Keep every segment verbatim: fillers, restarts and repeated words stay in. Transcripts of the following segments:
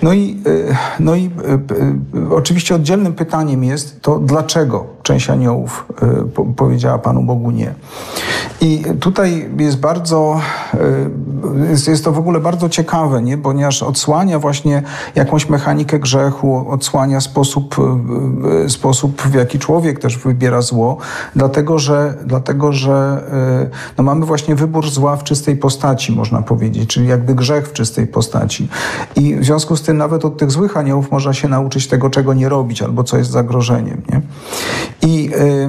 No i, no i oczywiście oddzielnym pytaniem jest to, dlaczego część aniołów powiedziała Panu Bogu nie. I tutaj jest bardzo, jest, jest to w ogóle bardzo ciekawe, nie? Ponieważ odsłania właśnie jakąś mechanikę grzechu, odsłania sposób, sposób, w jaki człowiek też wybiera zło, dlatego że, dlatego, że no mamy właśnie wybór zła w czystej postaci, można powiedzieć, czyli jakby grzech w czystej postaci. I w związku z tym nawet od tych złych aniołów można się nauczyć tego, czego nie robić, albo co jest zagrożeniem, nie? I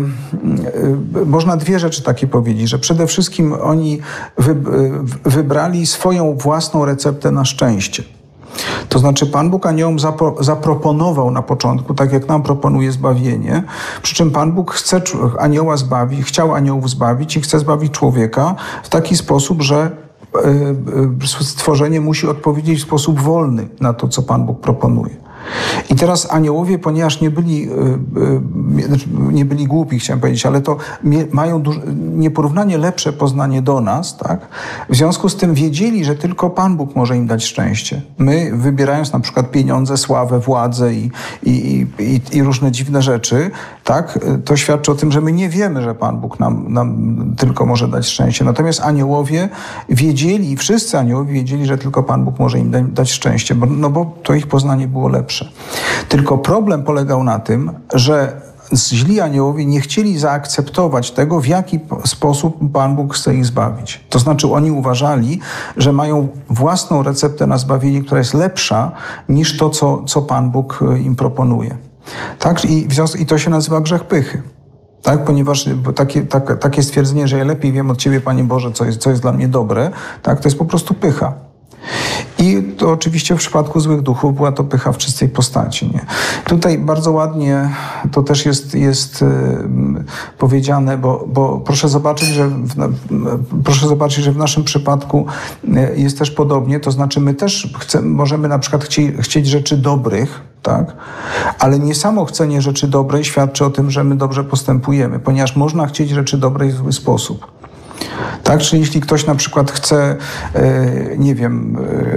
y, y, można dwie rzeczy takie powiedzieć, że przede wszystkim oni wy, y, wybrali swoją własną receptę na szczęście. To znaczy Pan Bóg aniołom zapro, zaproponował na początku, tak jak nam proponuje zbawienie, przy czym Pan Bóg chce anioła zbawić, chciał aniołów zbawić i chce zbawić człowieka w taki sposób, że y, y, stworzenie musi odpowiedzieć w sposób wolny na to, co Pan Bóg proponuje. I teraz aniołowie, ponieważ nie byli, nie byli głupi, chciałem powiedzieć, ale to mają duż, nieporównanie lepsze poznanie do nas, tak? W związku z tym wiedzieli, że tylko Pan Bóg może im dać szczęście. My, wybierając na przykład pieniądze, sławę, władzę i, i, i, i różne dziwne rzeczy, tak? To świadczy o tym, że my nie wiemy, że Pan Bóg nam, nam tylko może dać szczęście. Natomiast aniołowie wiedzieli, wszyscy aniołowie wiedzieli, że tylko Pan Bóg może im dać szczęście, bo, no bo to ich poznanie było lepsze. Tylko problem polegał na tym, że źli aniołowie nie chcieli zaakceptować tego, w jaki sposób Pan Bóg chce ich zbawić. To znaczy oni uważali, że mają własną receptę na zbawienie, która jest lepsza niż to, co, co Pan Bóg im proponuje. Tak? I, I to się nazywa grzech pychy. Tak, ponieważ takie, tak, takie stwierdzenie, że ja lepiej wiem od Ciebie, Panie Boże, co jest, co jest dla mnie dobre, tak, to jest po prostu pycha. I to oczywiście w przypadku złych duchów była to pycha w czystej postaci. Nie? Tutaj bardzo ładnie to też jest, jest powiedziane, bo, bo proszę zobaczyć, że w, proszę zobaczyć, że w naszym przypadku jest też podobnie, to znaczy my też chce, możemy na przykład chcieć, chcieć rzeczy dobrych, tak? Ale nie samo chcenie rzeczy dobrej świadczy o tym, że my dobrze postępujemy, ponieważ można chcieć rzeczy dobrej w zły sposób. Tak, czyli jeśli ktoś na przykład chce, nie wiem,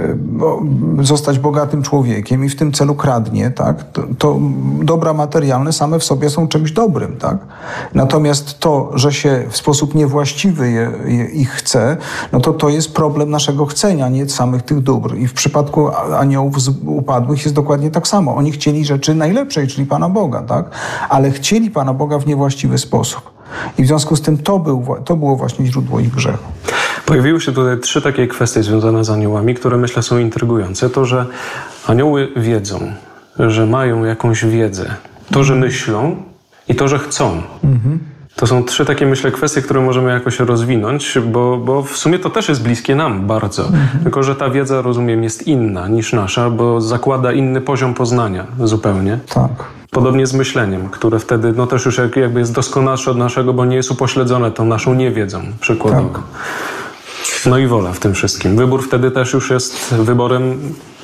zostać bogatym człowiekiem i w tym celu kradnie, tak, to, to dobra materialne same w sobie są czymś dobrym, tak. Natomiast to, że się w sposób niewłaściwy je, je, ich chce, no to to jest problem naszego chcenia, nie samych tych dóbr. I w przypadku aniołów upadłych jest dokładnie tak samo. Oni chcieli rzeczy najlepszej, czyli Pana Boga, tak, ale chcieli Pana Boga w niewłaściwy sposób. I w związku z tym to, był, to było właśnie źródło ich grzechu. Pojawiły się tutaj trzy takie kwestie związane z aniołami, które myślę są intrygujące. To, że anioły wiedzą, że mają jakąś wiedzę. To, że myślą i to, że chcą. Mhm. To są trzy takie, myślę, kwestie, które możemy jakoś rozwinąć, bo, bo w sumie to też jest bliskie nam bardzo. Mhm. Tylko, że ta wiedza, rozumiem, jest inna niż nasza, bo zakłada inny poziom poznania zupełnie. Tak. Podobnie z myśleniem, które wtedy no też już jakby jest doskonalsze od naszego, bo nie jest upośledzone tą naszą niewiedzą przykładowo. Tak. No i wola w tym wszystkim. Wybór wtedy też już jest wyborem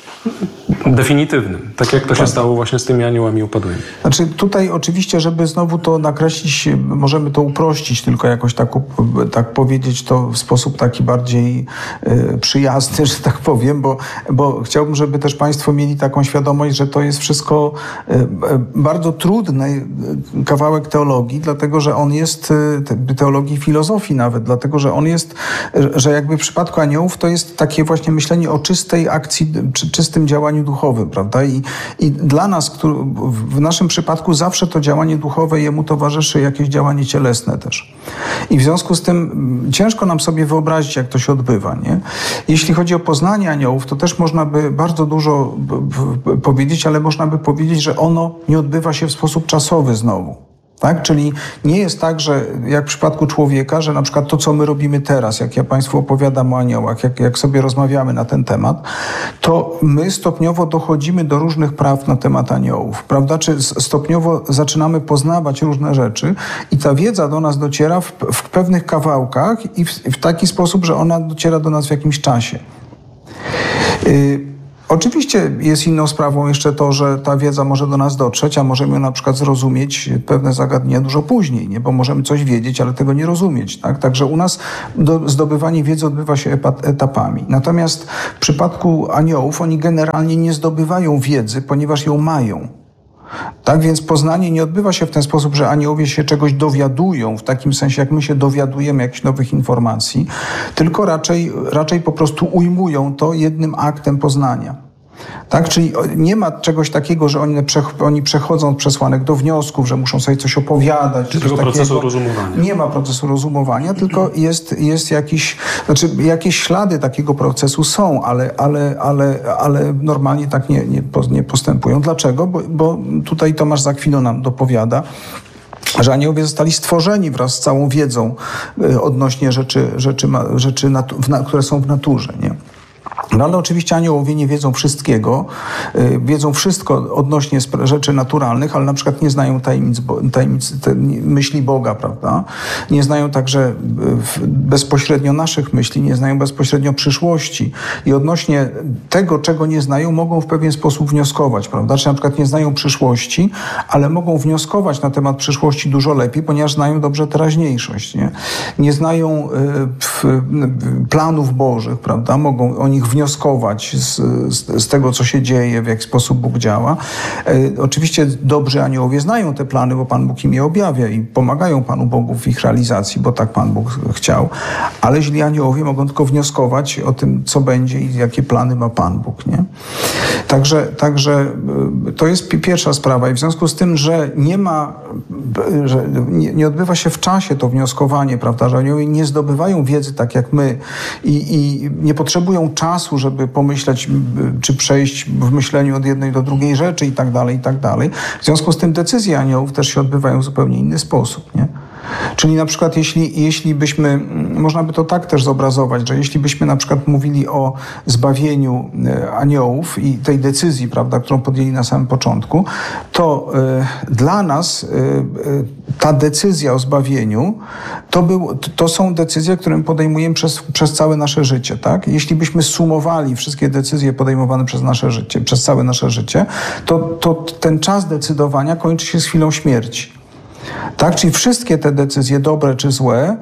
definitywnym. Tak jak to się stało właśnie z tymi aniołami upadłymi. Znaczy tutaj oczywiście, żeby znowu to nakreślić, możemy to uprościć, tylko jakoś tak, tak powiedzieć to w sposób taki bardziej y, przyjazny, że tak powiem, bo, bo chciałbym, żeby też Państwo mieli taką świadomość, że to jest wszystko y, y, bardzo trudny kawałek teologii, dlatego, że on jest, y, teologii filozofii nawet, dlatego, że on jest, że jakby w przypadku aniołów to jest takie właśnie myślenie o czystej akcji, czy czystym działaniu duchowym, prawda? I, i dla nas, który, w naszym przypadku zawsze to działanie duchowe, jemu towarzyszy jakieś działanie cielesne też. I w związku z tym ciężko nam sobie wyobrazić, jak to się odbywa, nie? Jeśli chodzi o poznanie aniołów, to też można by bardzo dużo b, b, powiedzieć, ale można by powiedzieć, że ono nie odbywa się w sposób czasowy znowu. Tak? Czyli nie jest tak, że jak w przypadku człowieka, że na przykład to, co my robimy teraz, jak ja Państwu opowiadam o aniołach, jak, jak sobie rozmawiamy na ten temat, to my stopniowo dochodzimy do różnych praw na temat aniołów, prawda? Czy stopniowo zaczynamy poznawać różne rzeczy i ta wiedza do nas dociera w, w pewnych kawałkach i w, w taki sposób, że ona dociera do nas w jakimś czasie. Yy, Oczywiście jest inną sprawą jeszcze to, że ta wiedza może do nas dotrzeć, a możemy na przykład zrozumieć pewne zagadnienia dużo później, nie? Bo możemy coś wiedzieć, ale tego nie rozumieć. Tak? Także u nas do, zdobywanie wiedzy odbywa się etapami. Natomiast w przypadku aniołów oni generalnie nie zdobywają wiedzy, ponieważ ją mają. Tak więc poznanie nie odbywa się w ten sposób, że aniołowie się czegoś dowiadują, w takim sensie jak my się dowiadujemy jakichś nowych informacji, tylko raczej, raczej po prostu ujmują to jednym aktem poznania. Tak, czyli nie ma czegoś takiego, że oni, oni przechodzą od przesłanek do wniosków, że muszą sobie coś opowiadać. Czy tego procesu rozumowania? Nie ma procesu rozumowania, tylko jest, jest jakiś, znaczy jakieś ślady takiego procesu są, ale, ale, ale, ale normalnie tak nie, nie, nie postępują. Dlaczego? Bo, bo tutaj Tomasz za chwilę nam dopowiada, że aniołowie zostali stworzeni wraz z całą wiedzą odnośnie rzeczy, rzeczy, rzeczy natu, w, które są w naturze, nie? No ale oczywiście aniołowie nie wiedzą wszystkiego, yy, wiedzą wszystko odnośnie rzeczy naturalnych, ale na przykład nie znają tajemnic, tajemnic te, myśli Boga, prawda? Nie znają także yy, bezpośrednio naszych myśli, nie znają bezpośrednio przyszłości i odnośnie tego, czego nie znają, mogą w pewien sposób wnioskować, prawda? Czy na przykład nie znają przyszłości, ale mogą wnioskować na temat przyszłości dużo lepiej, ponieważ znają dobrze teraźniejszość, nie? Nie znają yy, planów Bożych, prawda? Mogą o nich wnioskować z, z, z tego, co się dzieje, w jaki sposób Bóg działa. E, oczywiście dobrzy aniołowie znają te plany, bo Pan Bóg im je objawia i pomagają Panu Bogu w ich realizacji, bo tak Pan Bóg chciał. Ale źli aniołowie mogą tylko wnioskować o tym, co będzie i jakie plany ma Pan Bóg, nie? Także, także to jest pierwsza sprawa i w związku z tym, że nie ma, że nie, nie odbywa się w czasie to wnioskowanie, prawda, że aniołowie nie zdobywają wiedzy tak jak my i, i nie potrzebują czasu, żeby pomyśleć, czy przejść w myśleniu od jednej do drugiej rzeczy i tak dalej, i tak dalej. W związku z tym decyzje aniołów też się odbywają w zupełnie inny sposób, nie? Czyli na przykład jeśli, jeśli byśmy, można by to tak też zobrazować, że jeśli byśmy na przykład mówili o zbawieniu aniołów i tej decyzji, prawda, którą podjęli na samym początku, to y, dla nas y, y, ta decyzja o zbawieniu to, był, to są decyzje, które podejmujemy przez, przez całe nasze życie, tak? Jeśli byśmy sumowali wszystkie decyzje podejmowane przez nasze życie, przez całe nasze życie, to, to ten czas decydowania kończy się z chwilą śmierci. Tak, czyli wszystkie te decyzje, dobre czy złe,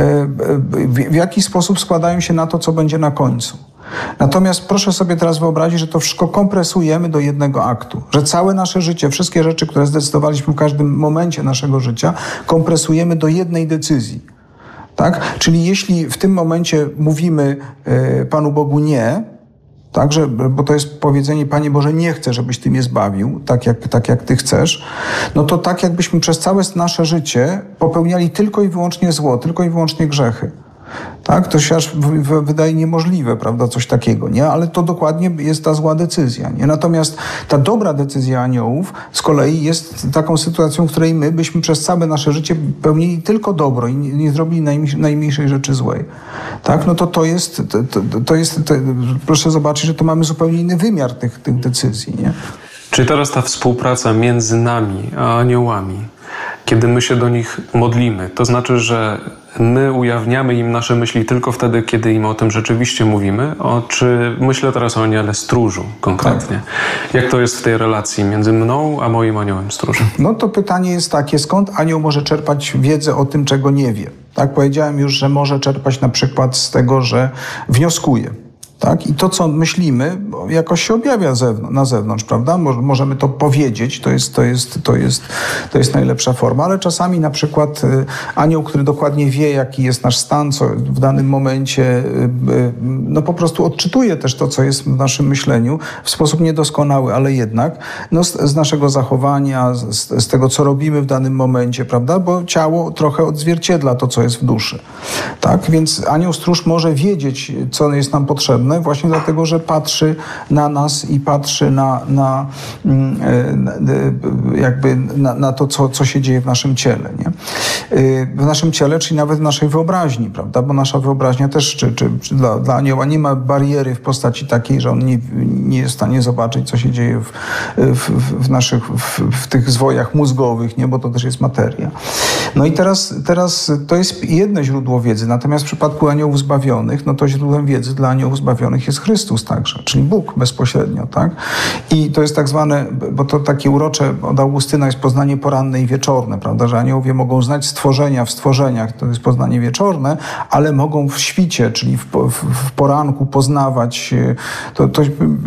w jaki sposób składają się na to, co będzie na końcu. Natomiast proszę sobie teraz wyobrazić, że to wszystko kompresujemy do jednego aktu. Że całe nasze życie, wszystkie rzeczy, które zdecydowaliśmy w każdym momencie naszego życia, kompresujemy do jednej decyzji. Tak? Czyli jeśli w tym momencie mówimy Panu Bogu nie, tak, że, bo to jest powiedzenie, Panie Boże, nie chcę, żebyś Ty mnie zbawił, tak jak, tak jak Ty chcesz, no to tak jakbyśmy przez całe nasze życie popełniali tylko i wyłącznie zło, tylko i wyłącznie grzechy. Tak? To się aż wydaje niemożliwe, prawda, coś takiego, nie? Ale to dokładnie jest ta zła decyzja, nie? Natomiast ta dobra decyzja aniołów z kolei jest taką sytuacją, w której my byśmy przez całe nasze życie pełnili tylko dobro i nie, nie zrobili najmniejszej, najmniejszej rzeczy złej. Tak? No to to jest, to, to, to jest to, proszę zobaczyć, że to mamy zupełnie inny wymiar tych, tych decyzji, nie? Czyli teraz ta współpraca między nami a aniołami, kiedy my się do nich modlimy, to znaczy, że my ujawniamy im nasze myśli tylko wtedy, kiedy im o tym rzeczywiście mówimy? O, czy myślę teraz o aniele stróżu konkretnie? Tak. Jak to jest w tej relacji między mną a moim aniołem stróżem? No to pytanie jest takie, skąd anioł może czerpać wiedzę o tym, czego nie wie? Tak, powiedziałem już, że może czerpać na przykład z tego, że wnioskuje. Tak? I to, co myślimy, jakoś się objawia zewn- na zewnątrz, prawda? Mo- możemy to powiedzieć, to jest, to, jest, to, jest, to jest najlepsza forma, ale czasami na przykład y, anioł, który dokładnie wie, jaki jest nasz stan, co w danym momencie, y, y, no po prostu odczytuje też to, co jest w naszym myśleniu w sposób niedoskonały, ale jednak no, z, z naszego zachowania, z, z tego, co robimy w danym momencie, prawda? Bo ciało trochę odzwierciedla to, co jest w duszy. Tak? Więc anioł stróż może wiedzieć, co jest nam potrzebne, właśnie dlatego, że patrzy na nas i patrzy na, na jakby na, na to, co, co się dzieje w naszym ciele, nie? W naszym ciele, czyli nawet w naszej wyobraźni, prawda? Bo nasza wyobraźnia też, czy, czy, czy dla, dla anioła nie ma bariery w postaci takiej, że on nie, nie jest w stanie zobaczyć, co się dzieje w, w, w naszych, w, w tych zwojach mózgowych, nie? Bo to też jest materia. No i teraz, teraz to jest jedno źródło wiedzy, natomiast w przypadku aniołów zbawionych, no to źródłem wiedzy dla aniołów zbawionych objawionych jest Chrystus także, czyli Bóg bezpośrednio, tak? I to jest tak zwane, bo to takie urocze od Augustyna jest poznanie poranne i wieczorne, prawda, że aniołowie mogą znać stworzenia w stworzeniach, to jest poznanie wieczorne, ale mogą w świcie, czyli w, w, w poranku poznawać, to, to,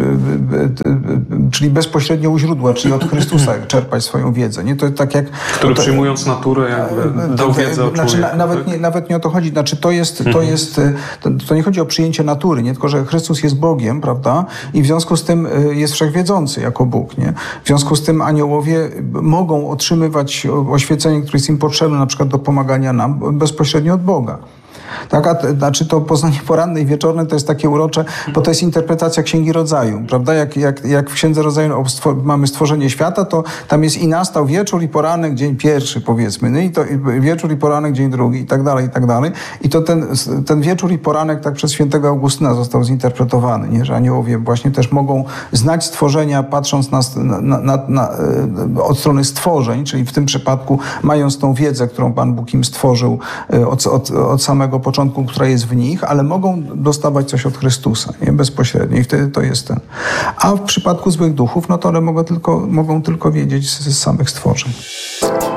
czyli bezpośrednio u źródła, czyli od Chrystusa czerpać swoją wiedzę. Nie? To tak jak, Który to, przyjmując naturę jakby dał wiedzę o człowieku. Znaczy, na, nawet, nie, nawet nie o to chodzi. Znaczy, to, jest, to, mhm. jest, to, to nie chodzi o przyjęcie natury, nie? Tylko że Chrystus jest Bogiem, prawda? I w związku z tym jest wszechwiedzący jako Bóg. Nie? W związku z tym aniołowie mogą otrzymywać oświecenie, które jest im potrzebne na przykład do pomagania nam bezpośrednio od Boga. Tak, a, znaczy to poznanie poranne i wieczorne to jest takie urocze, bo to jest interpretacja Księgi Rodzaju, prawda? Jak, jak, jak w Księdze Rodzaju mamy stworzenie świata, to tam jest i nastał wieczór i poranek, dzień pierwszy, powiedzmy, no i to i wieczór i poranek, dzień drugi i tak dalej, i tak dalej. I to ten, ten wieczór i poranek tak przez świętego Augustyna został zinterpretowany, nie? Że aniołowie właśnie też mogą znać stworzenia, patrząc na, na, na, na, od strony stworzeń, czyli w tym przypadku mając tą wiedzę, którą Pan Bóg im stworzył od, od, od samego początku, która jest w nich, ale mogą dostawać coś od Chrystusa, nie? Bezpośrednio. I wtedy to jest ten. A w przypadku złych duchów, no to one mogą tylko, mogą tylko wiedzieć z, z samych stworzeń.